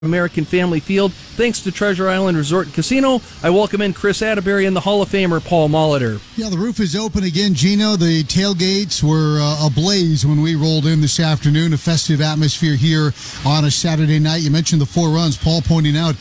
American Family Field. Thanks to Treasure Island Resort and Casino, I welcome in Chris Atterbury and the Hall of Famer Paul Molitor. Yeah, the roof is open again, Gino. The tailgates were ablaze when we rolled in this afternoon. A festive atmosphere here on a Saturday night. You mentioned the 4 runs. Paul pointing out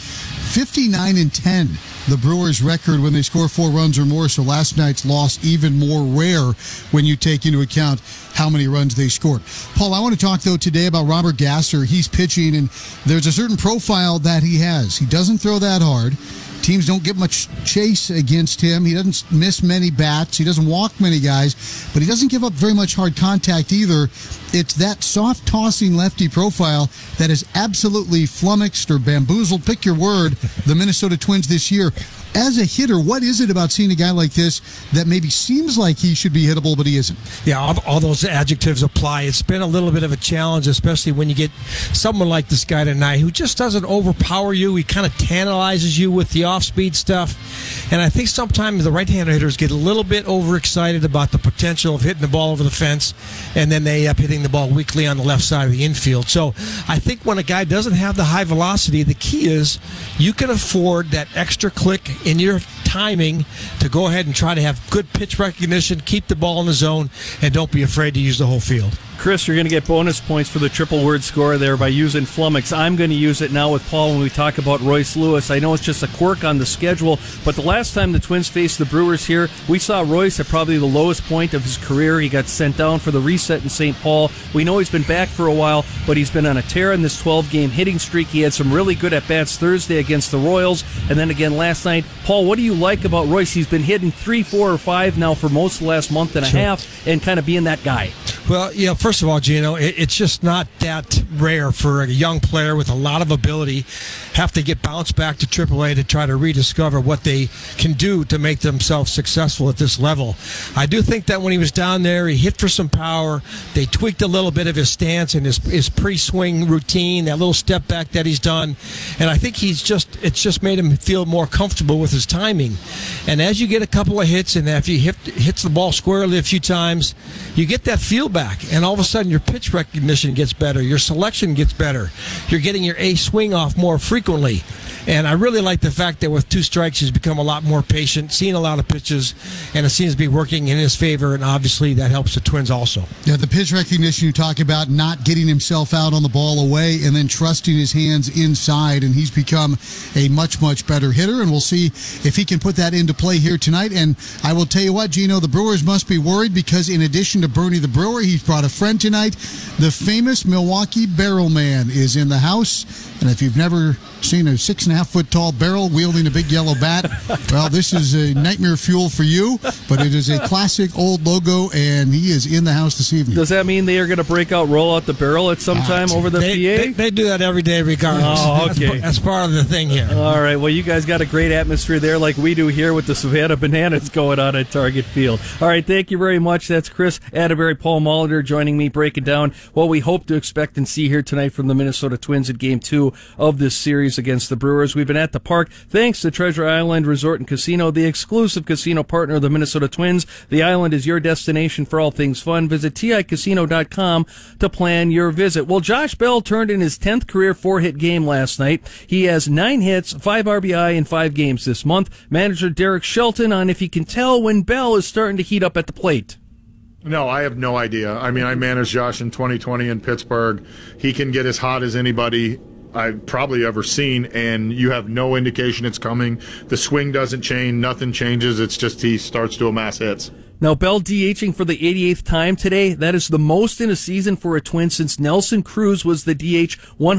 59-10. The Brewers' record when they score 4 runs or more, so last night's loss even more rare when you take into account how many runs they scored. Paul, I want to talk, though, today about Robert Gasser. He's pitching, and there's a certain profile that he has. He doesn't throw that hard. Teams don't get much chase against him. He doesn't miss many bats. He doesn't walk many guys, but he doesn't give up very much hard contact either. It's that soft tossing lefty profile that has absolutely flummoxed or bamboozled, pick your word, the Minnesota Twins this year. As a hitter, what is it about seeing a guy like this that maybe seems like he should be hittable, but he isn't? Yeah, all those adjectives apply. It's been a little bit of a challenge, especially when you get someone like this guy tonight who just doesn't overpower you. He kind of tantalizes you with the off-speed stuff. And I think sometimes the right-handed hitters get a little bit overexcited about the potential of hitting the ball over the fence, and then they end up hitting the ball weakly on the left side of the infield. So I think when a guy doesn't have the high velocity, the key is you can afford that extra click in your timing to go ahead and try to have good pitch recognition, keep the ball in the zone, and don't be afraid to use the whole field. Chris, you're going to get bonus points for the triple word score there by using flummox. I'm going to use it now with Paul when we talk about Royce Lewis. I know it's just a quirk on the schedule, but the last time the Twins faced the Brewers here, we saw Royce at probably the lowest point of his career. He got sent down for the reset in St. Paul. We know he's been back for a while, but he's been on a tear in this 12-game hitting streak. He had some really good at-bats Thursday against the Royals, and then again last night. Paul, what do you like about Royce? He's been hitting 3, 4, or 5 now for most of the last month and a half, and kind of being that guy. Well, yeah, first of all, Gino, it's just not that rare for a young player with a lot of ability have to get bounced back to AAA to try to rediscover what they can do to make themselves successful at this level. I do think that when he was down there, he hit for some power. They tweaked a little bit of his stance and his pre-swing routine, that little step back that he's done. And I think it's just made him feel more comfortable with his timing. And as you get a couple of hits, and if he hits the ball squarely a few times, you get that feel back. And all of a sudden, your pitch recognition gets better. Your selection gets better. You're getting your A swing off more frequently. And I really like the fact that with 2 strikes, he's become a lot more patient, seeing a lot of pitches, and it seems to be working in his favor, and obviously that helps the Twins also. Yeah, the pitch recognition you talk about, not getting himself out on the ball away and then trusting his hands inside, and he's become a much, much better hitter, and we'll see if he can put that into play here tonight. And I will tell you what, Gino, the Brewers must be worried because in addition to Bernie the Brewer, he's brought a friend tonight. The famous Milwaukee Barrel Man is in the house, and if you've never seen a 6.5-foot tall barrel wielding a big yellow bat, well, this is a nightmare fuel for you, but it is a classic old logo, and he is in the house this evening. Does that mean they are going to roll out the barrel at some time over the PA? They do that every day regardless. Oh, okay. That's part of the thing here. All right, well, you guys got a great atmosphere there like we do here with the Savannah Bananas going on at Target Field. All right, thank you very much. That's Chris Atterbury, Paul Molitor joining me, breaking down what we hope to expect and see here tonight from the Minnesota Twins at Game 2 of this series against the Brewers. We've been at the park thanks to Treasure Island Resort and Casino, the exclusive casino partner of the Minnesota Twins. The island is your destination for all things fun. Visit TICasino.com to plan your visit. Well, Josh Bell turned in his 10th career 4-hit game last night. He has 9 hits, 5 RBI in 5 games this month. Manager Derek Shelton on if he can tell when Bell is starting to heat up at the plate. No, I have no idea. I mean, I managed Josh in 2020 in Pittsburgh. He can get as hot as anybody I've probably ever seen, and you have no indication it's coming. The swing doesn't change. Nothing changes. It's just he starts to amass hits. Now, Bell DHing for the 88th time today. That is the most in a season for a Twin since Nelson Cruz was the DH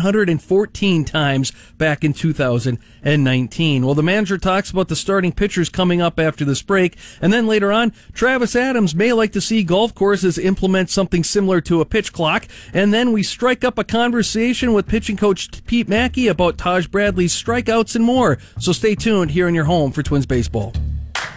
114 times back in 2019. Well, the manager talks about the starting pitchers coming up after this break. And then later on, Travis Adams may like to see golf courses implement something similar to a pitch clock. And then we strike up a conversation with pitching coach Pete Mackey about Taj Bradley's strikeouts and more. So stay tuned here in your home for Twins Baseball.